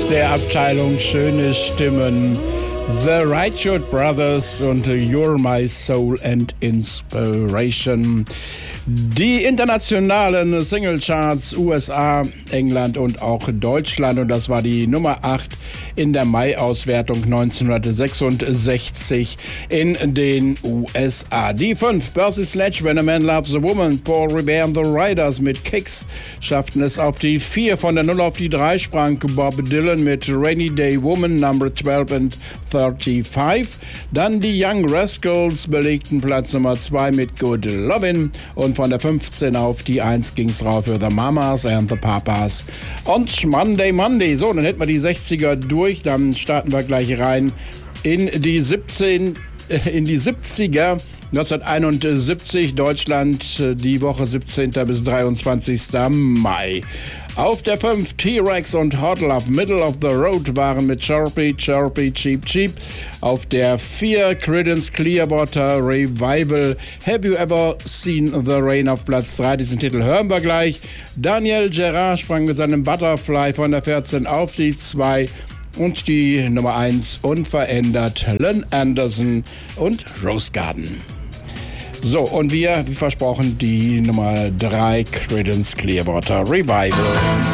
aus der Abteilung Schöne Stimmen. The Righteous Brothers und You're My Soul and Inspiration. Die internationalen Singlecharts USA, England und auch Deutschland. Und das war die Nummer 8 in der Mai-Auswertung 1966 in den USA. Die 5, Percy Sledge, When a Man Loves a Woman, Paul Revere and the Riders mit Kicks schafften es auf die 4. Von der 0 auf die 3 sprang Bob Dylan mit Rainy Day Woman, Number 12 and 35. Dann die Young Rascals belegten Platz Nummer 2 mit Good Lovin'. Und von der 15 auf die 1 ging's rauf für The Mamas and the Papas. Und Monday. So, dann hätten wir die 60er durch. Dann starten wir gleich rein in die 70er. 1971, Deutschland, die Woche 17. bis 23. Mai. Auf der 5 T-Rex und Hot Love, Middle of the Road waren mit Chirpy, Cheap Cheap. Auf der 4 Creedence Clearwater Revival, Have You Ever Seen the Rain auf Platz 3. Diesen Titel hören wir gleich. Daniel Gerard sprang mit seinem Butterfly von der 14 auf die 2. Und die Nummer 1 unverändert, Len Anderson und Rose Garden. So, und wir, wie versprochen, die Nummer 3, Creedence Clearwater Revival.